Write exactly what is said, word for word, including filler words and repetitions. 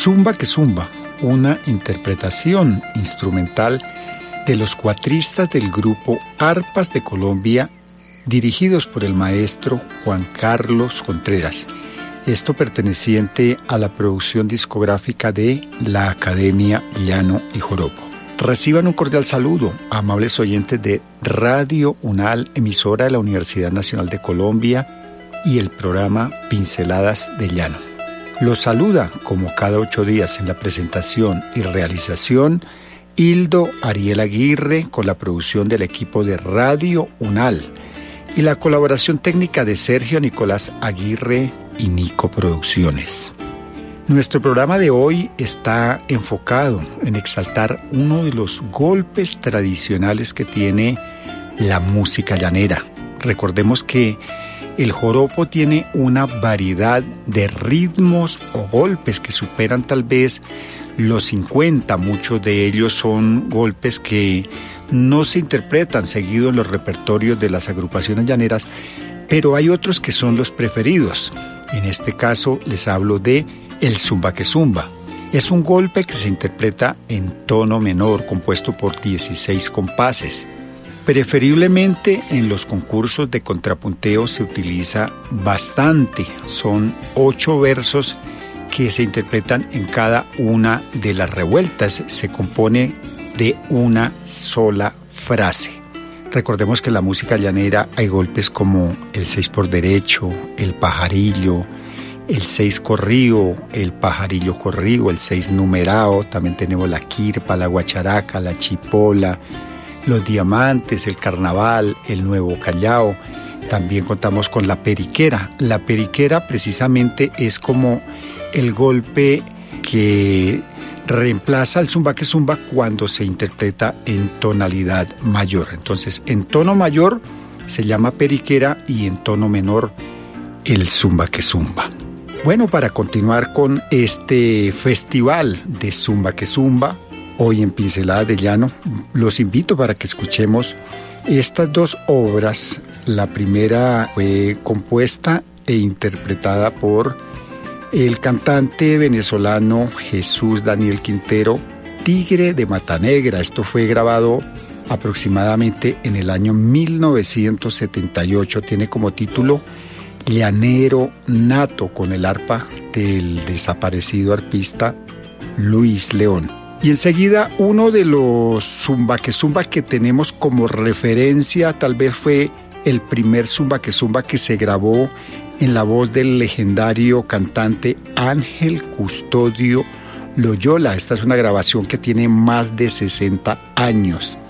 Zumba que Zumba, una interpretación instrumental de los cuatristas del grupo Arpas de Colombia, dirigidos por el maestro Juan Carlos Contreras. Esto perteneciente a la producción discográfica de la Academia Llano y Joropo. Reciban un cordial saludo, amables oyentes de Radio UNAL, emisora de la Universidad Nacional de Colombia, y el programa Pinceladas de Llano. Los saluda, como cada ocho días en la presentación y realización, Hildo Ariel Aguirre, con la producción del equipo de Radio UNAL y la colaboración técnica de Sergio Nicolás Aguirre y Nico Producciones. Nuestro programa de hoy está enfocado en exaltar uno de los golpes tradicionales que tiene la música llanera. Recordemos que el joropo tiene una variedad de ritmos o golpes que superan tal vez los cincuenta. Muchos de ellos son golpes que no se interpretan seguido en los repertorios de las agrupaciones llaneras, pero hay otros que son los preferidos. En este caso les hablo de el Zumba que Zumba. Es un golpe que se interpreta en tono menor, compuesto por dieciséis compases. Preferiblemente en los concursos de contrapunteo se utiliza bastante. Son ocho versos que se interpretan en cada una de las revueltas. Se compone de una sola frase. Recordemos que en la música llanera hay golpes como el seis por derecho, el pajarillo, el seis corrido, el pajarillo corrido, el seis numerado. También tenemos la quirpa, la guacharaca, la chipola, los diamantes, el carnaval, el nuevo callao. También contamos con la periquera. La periquera precisamente es como el golpe que reemplaza al Zumba que Zumba cuando se interpreta en tonalidad mayor. Entonces, en tono mayor se llama periquera y en tono menor el Zumba que Zumba. Bueno, para continuar con este festival de Zumba que Zumba, hoy en Pinceladas de Llano, los invito para que escuchemos estas dos obras. La primera fue compuesta e interpretada por el cantante venezolano Jesús Daniel Quintero, Tigre de Mata Negra. Esto fue grabado aproximadamente en el año mil novecientos setenta y ocho. Tiene como título Llanero Nato, con el arpa del desaparecido arpista Luis León. Y enseguida uno de los Zumba que Zumba que tenemos como referencia, tal vez fue el primer Zumba que Zumba que se grabó en la voz del legendario cantante Ángel Custodio Loyola. Esta es una grabación que tiene más de sesenta años.